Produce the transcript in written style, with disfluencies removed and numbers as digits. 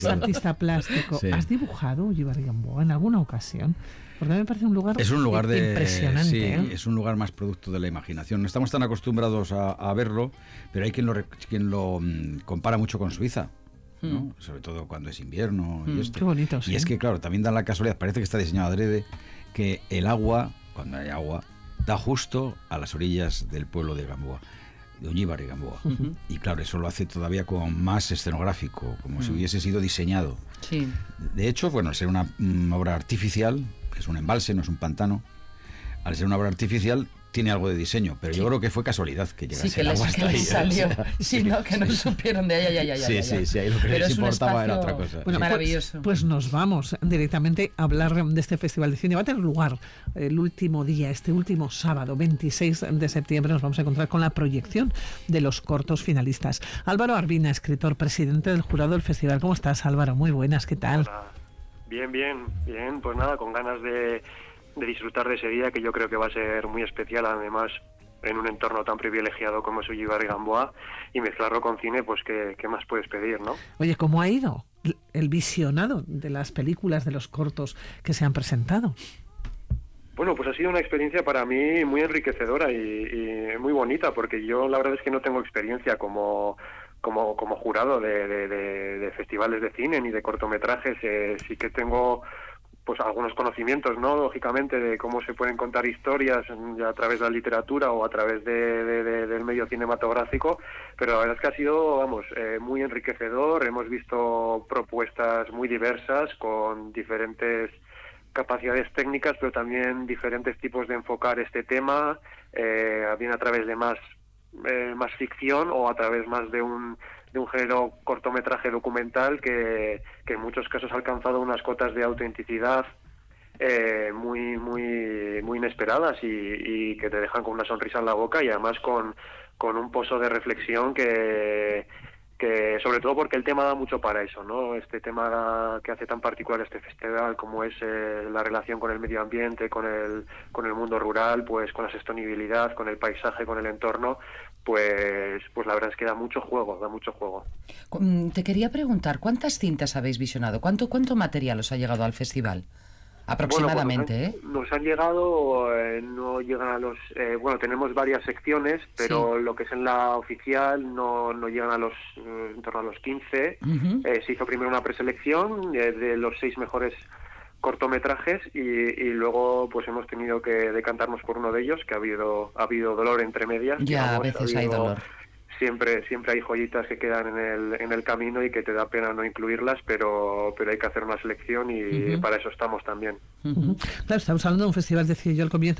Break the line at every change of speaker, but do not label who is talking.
Es artista plástico.
Sí.
¿Has dibujado Ullibarri Gamboa en alguna ocasión? Porque a mí me parece un lugar, impresionante.
Sí,
¿eh?
es un lugar más producto de la imaginación. No estamos tan acostumbrados a verlo, pero hay quien lo compara mucho con Suiza, ¿no? Sobre todo cuando es invierno y esto.
Qué bonito, sí.
Y es que, claro, también da la casualidad, parece que está diseñado adrede, que el agua, cuando hay agua, da justo a las orillas del pueblo de Gamboa, de Ullibarri Gamboa. Y claro, eso lo hace todavía como más escenográfico, como si hubiese sido diseñado.
Sí.
De hecho, bueno, al ser una obra artificial, es un embalse, no es un pantano, al ser una obra artificial tiene algo de diseño, pero yo creo que fue casualidad que llegase
Sí, que
el agua
les
hasta ahí.
salió.
O sea,
sí, ¿no? Que no supieron de ella.
Sí, ahí lo que
Pero
les
es un
importaba era
espacio
otra cosa.
Bueno,
maravilloso.
pues nos vamos directamente a hablar de este Festival de Cine. Va a tener lugar el último día, este último sábado, 26 de septiembre. Nos vamos a encontrar con la proyección de los cortos finalistas. Álvaro Arbina, escritor, presidente del jurado del festival. ¿Cómo estás, Álvaro? Muy buenas, ¿qué tal?
Hola. Bien. Pues nada, con ganas de disfrutar de ese día, que yo creo que va a ser muy especial, además en un entorno tan privilegiado como es Ullibarri Gamboa, y mezclarlo con cine, pues ¿qué más puedes pedir, no?
Oye, ¿cómo ha ido el visionado de las películas, de los cortos que se han presentado?
Bueno, pues ha sido una experiencia para mí muy enriquecedora y muy bonita, porque yo la verdad es que no tengo experiencia como jurado de festivales de cine ni de cortometrajes. Sí que tengo pues algunos conocimientos, ¿no? Lógicamente, de cómo se pueden contar historias ya a través de la literatura o a través del medio cinematográfico, pero la verdad es que ha sido, vamos, muy enriquecedor. Hemos visto propuestas muy diversas con diferentes capacidades técnicas, pero también diferentes tipos de enfocar este tema, bien a través de más ficción o a través más de un género cortometraje documental que en muchos casos ha alcanzado unas cotas de autenticidad muy inesperadas y que te dejan con una sonrisa en la boca, y además con un pozo de reflexión que sobre todo porque el tema da mucho para eso, ¿no? Este tema que hace tan particular este festival, como es la relación con el medio ambiente, con el mundo rural, pues con la sostenibilidad, con el paisaje, con el entorno, pues la verdad es que da mucho juego.
Te quería preguntar, ¿cuántas cintas habéis visionado? ¿Cuánto material os ha llegado al festival? Aproximadamente,
bueno, pues nos han llegado, no llegan a los... tenemos varias secciones, pero sí, lo que es en la oficial no llegan a los en torno a los 15. Se hizo primero una preselección de los 6 mejores cortometrajes y luego pues hemos tenido que decantarnos por uno de ellos, que ha habido dolor entre medias.
Ya, digamos, a veces hay dolor.
Siempre hay joyitas que quedan en el camino y que te da pena no incluirlas, pero hay que hacer una selección y para eso estamos también.
Claro, estamos hablando de un festival, decía yo al comienzo,